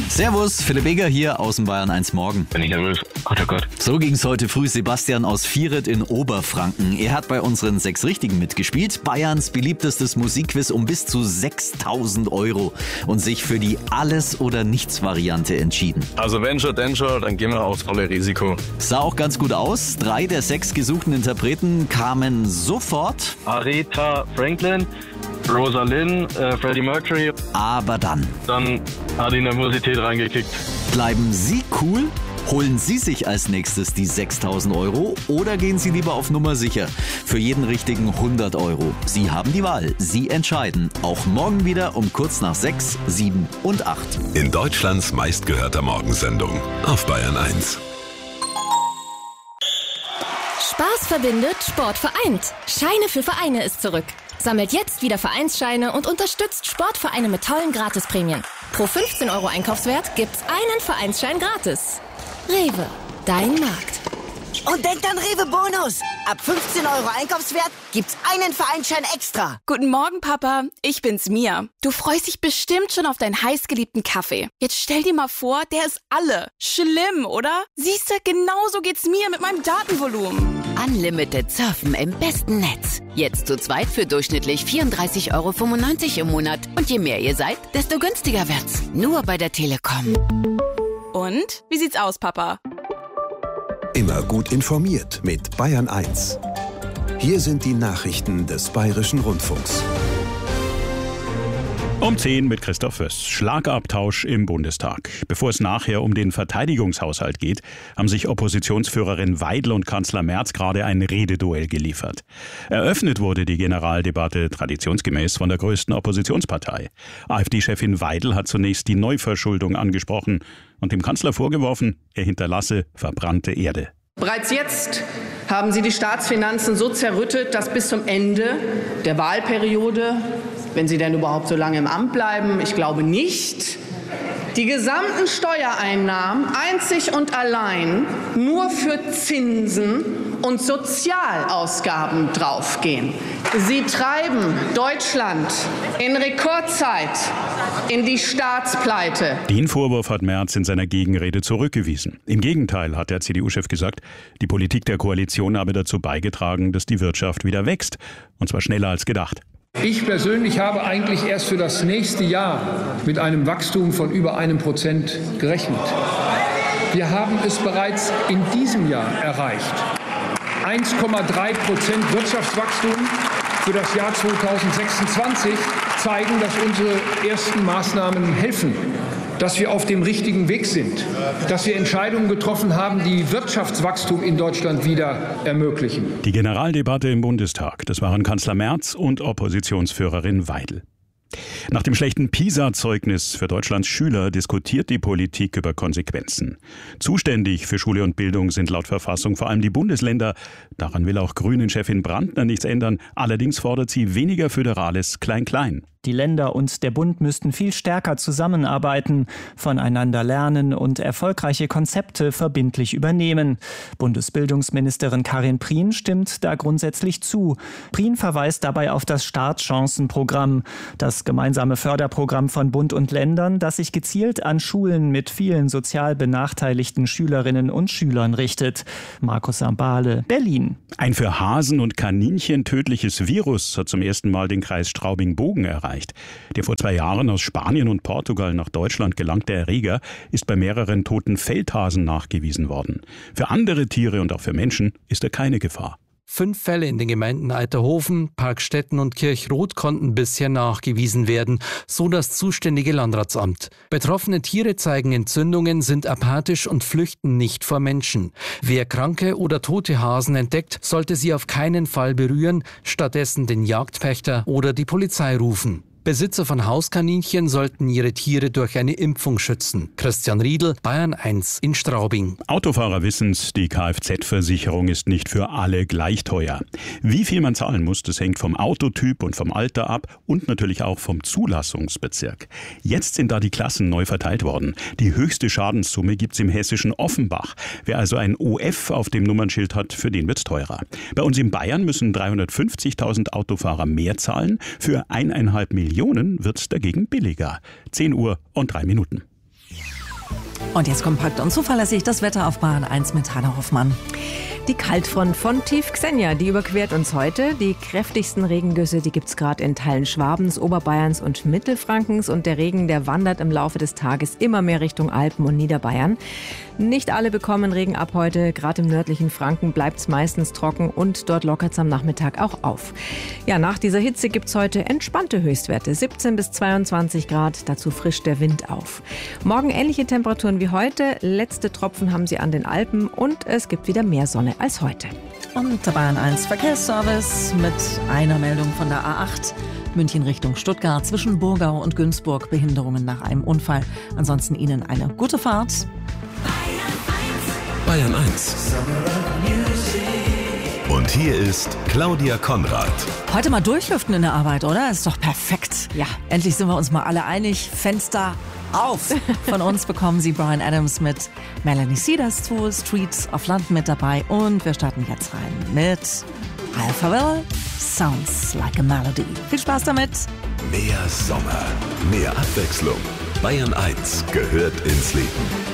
Servus, Philipp Eger hier aus dem Bayern 1 Morgen. Bin ich nervös. Gott, oh Gott. So ging's heute früh Sebastian aus Vieret in Oberfranken. Er hat bei unseren 6 Richtigen mitgespielt. Bayerns beliebtestes Musikquiz um bis zu 6.000 € und sich für die Alles-oder-Nichts-Variante entschieden. Also wenn schon, dann schon, dann gehen wir aufs volle Risiko. Sah auch ganz gut aus. 3 der 6 gesuchten Interpreten kamen sofort. Aretha Franklin, Rosalind, Freddie Mercury. Aber dann Hat die Nervosität reingekickt. bleiben Sie cool? Holen Sie sich als nächstes die 6.000 € oder gehen Sie lieber auf Nummer sicher? Für jeden richtigen 100 €. Sie haben die Wahl. Sie entscheiden. Auch morgen wieder um kurz nach 6, 7 und 8. In Deutschlands meistgehörter Morgensendung auf Bayern 1. Spaß verbindet, Sport vereint. Scheine für Vereine ist zurück. Sammelt jetzt wieder Vereinsscheine und unterstützt Sportvereine mit tollen Gratisprämien. Pro 15 € Einkaufswert gibt's einen Vereinsschein gratis. Rewe, dein Markt. Und denkt an Rewe Bonus. Ab 15 € Einkaufswert gibt's einen Vereinsschein extra. Guten Morgen, Papa. Ich bin's, Mia. Du freust dich bestimmt schon auf deinen heißgeliebten Kaffee. Jetzt stell dir mal vor, der ist alle. Schlimm, oder? Siehste, genauso geht's mir mit meinem Datenvolumen. Unlimited Surfen im besten Netz. Jetzt zu zweit für durchschnittlich 34,95 € im Monat. Und je mehr ihr seid, desto günstiger wird's. Nur bei der Telekom. Und? Wie sieht's aus, Papa? Immer gut informiert mit Bayern 1. Hier sind die Nachrichten des Bayerischen Rundfunks. Um 10 mit Christoph Föss. Schlagabtausch im Bundestag. Bevor es nachher um den Verteidigungshaushalt geht, haben sich Oppositionsführerin Weidel und Kanzler Merz gerade ein Rededuell geliefert. Eröffnet wurde die Generaldebatte traditionsgemäß von der größten Oppositionspartei. AfD-Chefin Weidel hat zunächst die Neuverschuldung angesprochen und dem Kanzler vorgeworfen, er hinterlasse verbrannte Erde. Bereits jetzt haben Sie die Staatsfinanzen so zerrüttet, dass bis zum Ende der Wahlperiode, wenn Sie denn überhaupt so lange im Amt bleiben, ich glaube nicht, die gesamten Steuereinnahmen einzig und allein nur für Zinsen und Sozialausgaben draufgehen. Sie treiben Deutschland in Rekordzeit in die Staatspleite. Den Vorwurf hat Merz in seiner Gegenrede zurückgewiesen. Im Gegenteil hat der CDU-Chef gesagt, die Politik der Koalition habe dazu beigetragen, dass die Wirtschaft wieder wächst. Und zwar schneller als gedacht. Ich persönlich habe eigentlich erst für das nächste Jahr mit einem Wachstum von über 1% gerechnet. Wir haben es bereits in diesem Jahr erreicht. 1,3% Wirtschaftswachstum für das Jahr 2026 zeigen, dass unsere ersten Maßnahmen helfen, dass wir auf dem richtigen Weg sind, dass wir Entscheidungen getroffen haben, die Wirtschaftswachstum in Deutschland wieder ermöglichen. Die Generaldebatte im Bundestag, das waren Kanzler Merz und Oppositionsführerin Weidel. Nach dem schlechten PISA-Zeugnis für Deutschlands Schüler diskutiert die Politik über Konsequenzen. Zuständig für Schule und Bildung sind laut Verfassung vor allem die Bundesländer. Daran will auch Grünen-Chefin Brandner nichts ändern. Allerdings fordert sie weniger föderales Klein-Klein. Die Länder und der Bund müssten viel stärker zusammenarbeiten, voneinander lernen und erfolgreiche Konzepte verbindlich übernehmen. Bundesbildungsministerin Karin Prien stimmt da grundsätzlich zu. Prien verweist dabei auf das Startchancenprogramm, das gemeinsame Förderprogramm von Bund und Ländern, das sich gezielt an Schulen mit vielen sozial benachteiligten Schülerinnen und Schülern richtet. Markus Sambale, Berlin. Ein für Hasen und Kaninchen tödliches Virus hat zum ersten Mal den Kreis Straubing-Bogen erreicht. Der vor 2 Jahren aus Spanien und Portugal nach Deutschland gelangte Erreger ist bei mehreren toten Feldhasen nachgewiesen worden. Für andere Tiere und auch für Menschen ist er keine Gefahr. 5 Fälle in den Gemeinden Eiterhofen, Parkstetten und Kirchroth konnten bisher nachgewiesen werden, so das zuständige Landratsamt. Betroffene Tiere zeigen Entzündungen, sind apathisch und flüchten nicht vor Menschen. Wer kranke oder tote Hasen entdeckt, sollte sie auf keinen Fall berühren, stattdessen den Jagdpächter oder die Polizei rufen. Besitzer von Hauskaninchen sollten ihre Tiere durch eine Impfung schützen. Christian Riedl, Bayern 1 in Straubing. Autofahrer wissen's, die Kfz-Versicherung ist nicht für alle gleich teuer. Wie viel man zahlen muss, das hängt vom Autotyp und vom Alter ab und natürlich auch vom Zulassungsbezirk. Jetzt sind da die Klassen neu verteilt worden. Die höchste Schadenssumme gibt's im hessischen Offenbach. Wer also ein OF auf dem Nummernschild hat, für den wird's teurer. Bei uns in Bayern müssen 350.000 Autofahrer mehr zahlen. Für 1,5 Millionen wird's dagegen billiger. 10 Uhr und 3 Minuten. Und jetzt kompakt und zuverlässig das Wetter auf Bayern 1 mit Hanna Hoffmann. Die Kaltfront von Tief Xenia, die überquert uns heute. Die kräftigsten Regengüsse, die gibt's gerade in Teilen Schwabens, Oberbayerns und Mittelfrankens. Und der Regen, der wandert im Laufe des Tages immer mehr Richtung Alpen und Niederbayern. Nicht alle bekommen Regen ab heute. Gerade im nördlichen Franken bleibt's meistens trocken und dort lockert's am Nachmittag auch auf. Ja, nach dieser Hitze gibt's heute entspannte Höchstwerte. 17 bis 22 Grad, dazu frischt der Wind auf. Morgen ähnliche Temperaturen wie heute. Letzte Tropfen haben sie an den Alpen und es gibt wieder mehr Sonne als heute. Und der Bayern 1 Verkehrsservice mit einer Meldung von der A8. München Richtung Stuttgart zwischen Burgau und Günzburg. Behinderungen nach einem Unfall. Ansonsten Ihnen eine gute Fahrt. Bayern 1. Und hier ist Claudia Konrad. Heute mal durchlüften in der Arbeit, oder? Ist doch perfekt. Ja, endlich sind wir uns mal alle einig. Fenster auf. Von uns bekommen Sie Bryan Adams mit Melanie Cedars zu Streets of London mit dabei. Und wir starten jetzt rein mit Alphaville, Sounds Like a Melody. Viel Spaß damit. Mehr Sommer, mehr Abwechslung. Bayern 1 gehört ins Leben.